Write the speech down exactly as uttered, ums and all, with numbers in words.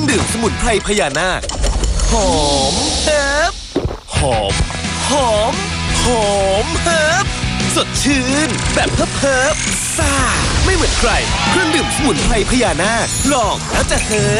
รื่องดื่มสมุนไพรพญานาคหอมเฮิร์บหอมหอมหอมเฮิร์บสดชื่นแบบเฮิร์บเฮิร์บซ่าไม่เหมือนใครเครื่องดื่มสมุนไพรพญานาคลองแล้วจะเฮิร์บ